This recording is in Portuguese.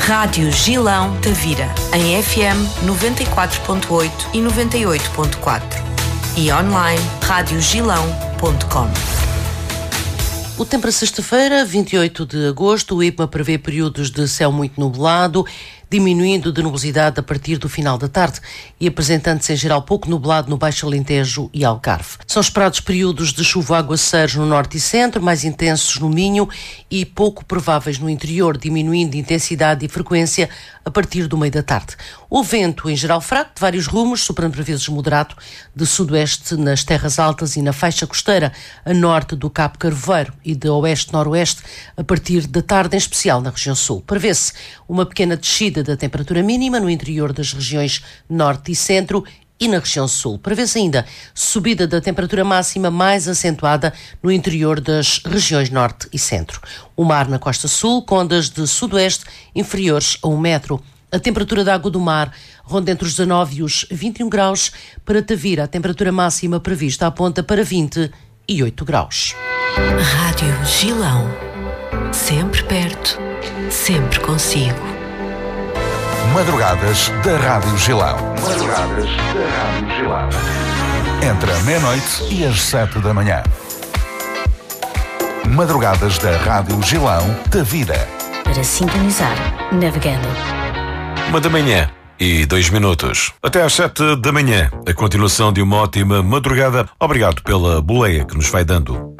Rádio Gilão Tavira, em FM 94.8 e 98.4 e online radiogilão.com. O tempo para sexta-feira, 28 de agosto, o IPMA prevê períodos de céu muito nublado, diminuindo de nubosidade a partir do final da tarde e apresentando-se em geral pouco nublado no Baixo Alentejo e Algarve. São esperados períodos de chuva-aguaceiros no norte e centro, mais intensos no Minho e pouco prováveis no interior, diminuindo de intensidade e frequência a partir do meio da tarde. O vento, em geral fraco, de vários rumos, soprando por vezes moderado, de sudoeste nas terras altas e na faixa costeira, a norte do Cabo Carvoeiro e de oeste-noroeste, a partir da tarde, em especial na região sul. Prevê-se uma pequena descida da temperatura mínima no interior das regiões norte e centro e na região sul. Prevê-se ainda subida da temperatura máxima mais acentuada no interior das regiões norte e centro. O mar na costa sul, com ondas de sudoeste inferiores a 1 metro. A temperatura da água do mar ronda entre os 19 e os 21 graus. Para Tavira, a temperatura máxima prevista aponta para 28 graus. Rádio Gilão. Sempre perto, sempre consigo. Madrugadas da Rádio Gilão. Madrugadas da Rádio Gilão. Entre a meia-noite e as 7 da manhã. Madrugadas da Rádio Gilão Tavira. Para sintonizar, navegando. 1h02. Até às 7 da manhã. A continuação de uma ótima madrugada. Obrigado pela boleia que nos vai dando.